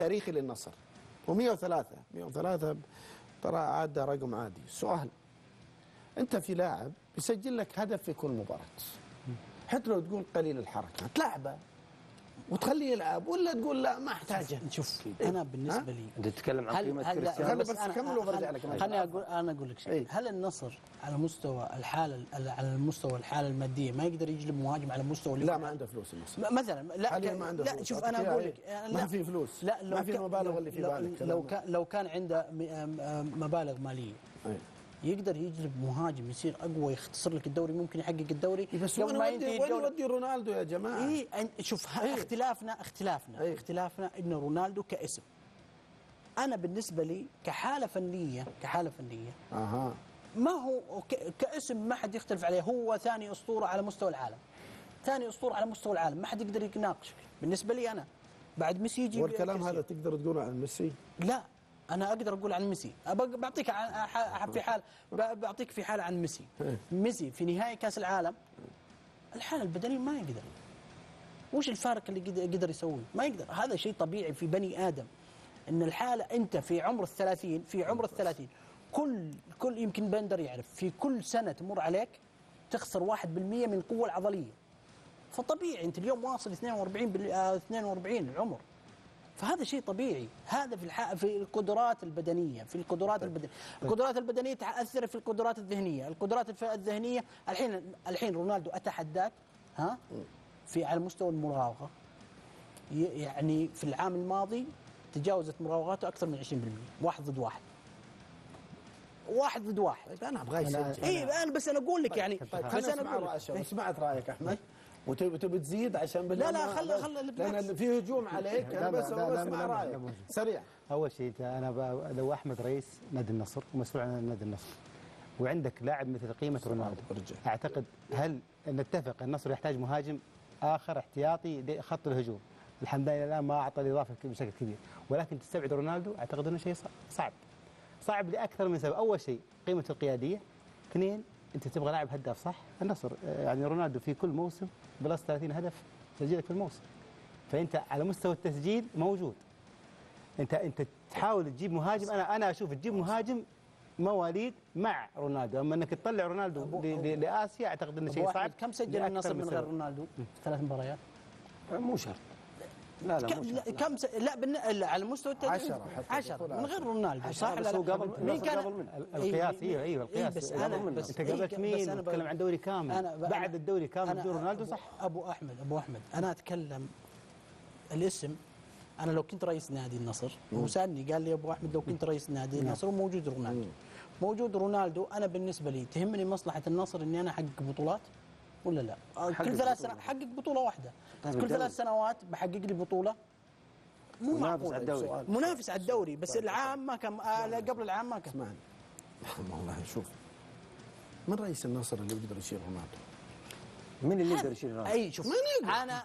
تاريخي للنصر، و103 103 ترى عاد رقم عادي. سؤال، انت في لاعب بيسجل لك هدف في كل مباراة، حتى لو تقول قليل الحركة تلعبه وتخليه يلعب، ولا تقول لا ما احتاجه؟ شوف انا بالنسبه لي انت تتكلم عن قيمه كريستيانو. خلي بس كمل وبرجع لك. خليني اقول لك شيء. هل النصر على مستوى الحاله، على المستوى الحاله الماديه ما يقدر يجلب مهاجم على مستوى لا ما عنده فلوس النصر مثلا؟ لا شوف انا اقول لك ما في فلوس، لا ما في المبالغ اللي في بالك. لو كان عنده مبالغ ماليه يقدر يجلب مهاجم يصير اقوى، يختصر لك الدوري، ممكن يحقق الدوري. بس وين يودي رونالدو يا جماعه؟ شوف اختلافنا انه رونالدو كاسم. انا بالنسبه لي كحاله فنيه ما هو كاسم ما حد يختلف عليه، هو ثاني اسطوره على مستوى العالم، ما حد يقدر يناقشك بالنسبه لي انا بعد ميسي. يجي والكلام هذا تقدر تقوله عن ميسي؟ لا أنا أقدر أقول عن ميسي، بعطيك في حالة عن ميسي. ميسي في نهائي كأس العالم الحالة البدنية ما يقدر. وش الفارق اللي قدر يسويه؟ ما يقدر. هذا شيء طبيعي في بني آدم، إن الحالة أنت في عمر الثلاثين كل يمكن بندر يعرف، في كل سنة تمر عليك تخسر 1% من القوة العضلية، فطبيعي أنت اليوم واصل 42 العمر، فهذا شيء طبيعي. هذا في القدرات البدنيه، القدرات البدنيه تأثر في القدرات الذهنيه، الحين رونالدو اتحداك على مستوى المراوغه، يعني في العام الماضي تجاوزت مراوغاته اكثر من 20%، واحد ضد واحد. انا ابغى يسجل. انا بس انا اقول لك يعني، بس انا اقول سمعت رايك احمد وتبي تزيد عشان لا خل لان في هجوم عليك. انا بس اسمع رايك سريع. اول شيء انا لو احمد رئيس نادي النصر ومسؤول عن نادي النصر وعندك لاعب مثل قيمه رونالدو، اعتقد هل نتفق النصر يحتاج مهاجم اخر احتياطي خط الهجوم؟ الحمد لله الان ما اعطى الاضافه بشكل كبير، ولكن تستبعد رونالدو اعتقد انه شيء صعب لاكثر من سبب. اول شيء قيمه القياديه، اثنين انت تبغى لاعب هداف صح؟ النصر يعني رونالدو في كل موسم بلس 30 هدف تسجيلك في الموسم، فانت على مستوى التسجيل موجود. انت تحاول تجيب مهاجم، انا اشوف تجيب مهاجم مواليد مع رونالدو، اما انك تطلع رونالدو لاسيا اعتقد انه شيء صعب. كم سجل النصر من غير رونالدو في 3 مباريات؟ مو شرط. لا كم على مستوى التسجيل 10 من غير رونالدو صح؟ مين كان القياس؟ ايوه القياس. بس انت قابلت مين؟ نتكلم عن دوري كامل بعد الدوري كامل بدون رونالدو صح؟ ابو احمد انا اتكلم الاسم. انا لو كنت رئيس نادي النصر وسالني قال لي ابو احمد لو كنت رئيس نادي النصر وموجود رونالدو، انا بالنسبه لي تهمني مصلحه النصر اني انا احقق بطولات ولا لا؟ كل 3 سنوات حقق بطوله واحده، كل 3 سنوات بحقق لي بطوله. مو منافس على الدوري، منافس على الدوري، بس العام ما كان قبل العام ما كان. اسمعني والله شوف، من رئيس النصر اللي يقدر يشيل رونالدو؟ من اللي يقدر يشيل رونالدو؟ اي شوف انا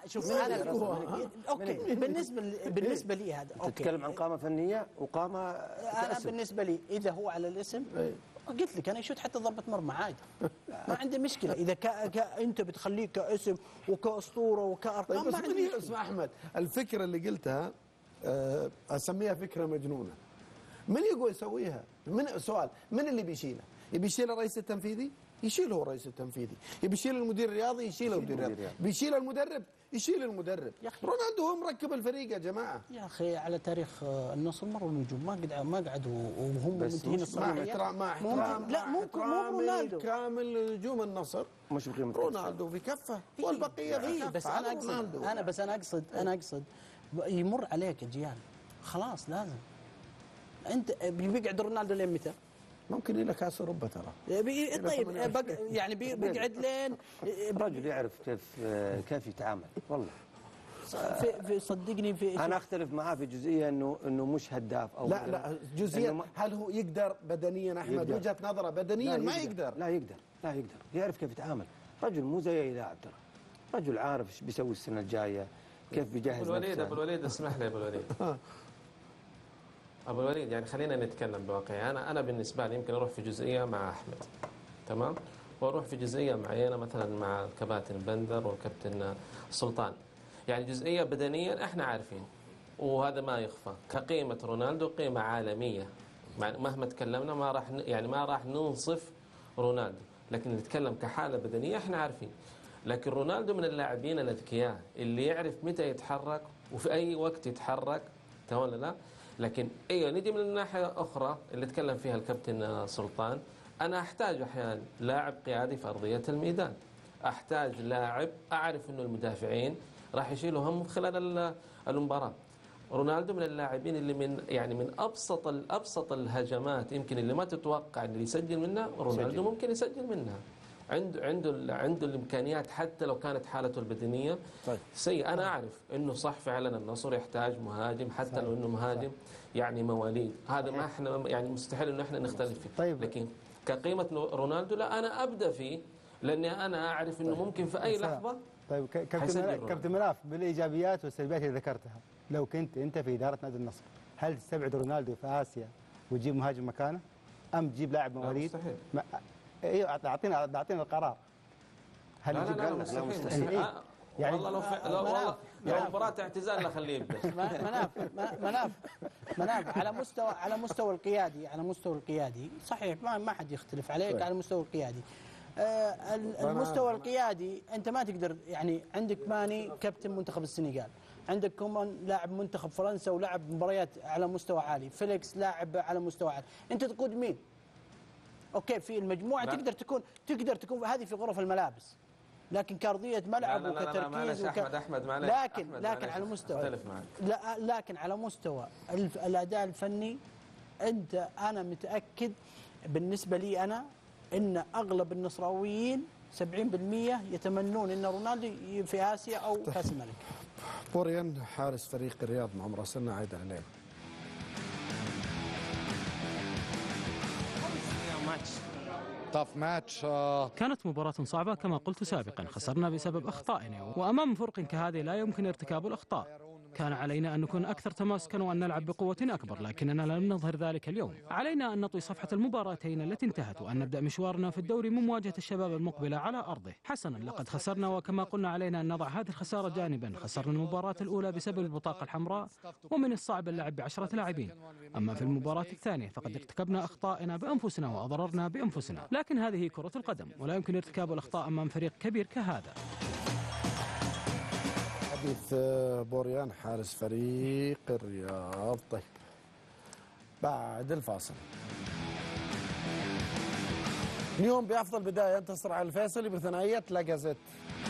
اوكي بالنسبه لي هذا اوكي. تتكلم عن قامه فنيه وقامه انا بالنسبه لي اذا هو على الاسم قلت لك انا يشوت حتى ضربة مرمى عادي، ما عندي مشكله. اذا انت بتخليه كاسم وكاسطوره وكارقام ما عندي مشكله. اسمع احمد، الفكره اللي قلتها اسميها فكره مجنونه. من يقول يسويها؟ سؤال، من اللي بيشيلها؟ يبي يشيل الرئيس التنفيذي؟ يشيله الرئيس التنفيذي. يبي يشيل المدير الرياضي؟ يشيله المدير الرياضي. بيشيل المدرب؟ يشيل المدرب. رونالدو هو مركب الفريق يا جماعه. يا اخي على تاريخ النصر مروا النجوم ما قعدوا وهم منتهين الصلاحيه. مع احترام لا مو رونالدو كامل نجوم النصر مش بقيمه رونالدو في كفه والبقيه في كفه. بس انا اقصد يمر عليك اجيال خلاص لازم. انت بيقعد رونالدو لين متى؟ ممكن الى كاس اوروبا ترى. طيب يعني بيقعد لين رجل يعرف كيف يتعامل والله. في صدقني انا اختلف معاه في جزئيه انه مش هداف او لا جزئيه. هل هو يقدر بدنيا احمد؟ وجهه نظره بدنيا ما يقدر. لا يقدر يعرف كيف يتعامل. رجل مو زي اي لاعب ترى، رجل عارف ايش بيسوي السنه الجايه، كيف بيجهز نفسه. ابو الوليد اسمح لي ابو الوليد يعني خلينا نتكلم بواقعية. انا بالنسبه لي يمكن اروح في جزئيه مع احمد تمام، واروح في جزئيه معينه مثلا مع الكباتن بندر والكابتن سلطان. يعني جزئيه بدنيا احنا عارفين وهذا ما يخفى. كقيمة رونالدو قيمة عالمية، مهما تكلمنا ما راح ننصف رونالدو، لكن نتكلم كحالة بدنية احنا عارفين. لكن رونالدو من اللاعبين الأذكياء اللي يعرف متى يتحرك وفي أي وقت يتحرك، تمام ولا لا؟ لكن ايوه نجي من الناحية أخرى اللي تكلم فيها الكابتن سلطان، أنا أحتاج أحيانا لاعب قيادي في أرضية الميدان، أحتاج لاعب أعرف إنه المدافعين راح يشيلوا هم خلال المباراة. رونالدو من اللاعبين اللي من ابسط الهجمات يمكن اللي ما تتوقع اللي يسجل منها، رونالدو ممكن يسجل منها. عنده الامكانيات حتى لو كانت حالته البدنيه سيئه. انا اعرف انه صح فعلا النصر يحتاج مهاجم حتى لو انه مهاجم يعني مواليد، هذا ما احنا يعني مستحيل انه احنا نختلف فيه. لكن كقيمه رونالدو لا، انا ابدا فيه لاني انا اعرف انه ممكن في اي لحظه. طيب كابتن مناف، بالايجابيات والسلبيات اللي ذكرتها، لو كنت انت في اداره نادي النصر، هل تستبعد رونالدو في اسيا وتجيب مهاجم مكانه، ام تجيب لاعب مواليد؟ مستحيل. ايوه اعطينا القرار. هل لا مستحيل. يعني والله لو مباراة اعتزال لا خليه يبدا. مناف على مستوى القيادي صحيح، ما حد يختلف عليك على المستوى القيادي. المستوى القيادي انت ما تقدر، يعني عندك ماني كابتن منتخب السنغال، عندك كومان لاعب منتخب فرنسا ولعب مباريات على مستوى عالي، فيليكس لاعب على مستوى عالي، انت تقود مين؟ اوكي في المجموعه تقدر تكون هذه في غرف الملابس، لكن كارضيه ملعب وكتركيز لكن على مستوى لكن على مستوى الاداء الفني انا متاكد بالنسبه لي انا ان اغلب النصراويين 70% يتمنون ان رونالدو في اسيا او كاس الملك. بوريان حارس فريق الرياض مع مراسلنا عايدة عليه. كانت مباراة صعبة كما قلت سابقا، خسرنا بسبب أخطائنا، وأمام فرق كهذه لا يمكن ارتكاب الأخطاء. كان علينا أن نكون أكثر تماسكا وأن نلعب بقوة أكبر، لكننا لم نظهر ذلك اليوم. علينا أن نطوي صفحة المباراتين التي انتهت وأن نبدأ مشوارنا في الدوري من مواجهة الشباب المقبلة على أرضه. حسنا، لقد خسرنا، وكما قلنا علينا أن نضع هذه الخسارة جانبا. خسرنا المباراة الأولى بسبب البطاقة الحمراء، ومن الصعب اللعب ب10 لاعبين. أما في المباراة الثانية فقد ارتكبنا أخطائنا بأنفسنا وأضررنا بأنفسنا، لكن هذه كرة القدم ولا يمكن ارتكاب الأخطاء أمام فريق كبير كهذا. حديث بوريان حارس فريق الرياض. طيب بعد الفاصل. اليوم بأفضل بداية انتصر على الفيصلي بثنائية لاجازيت.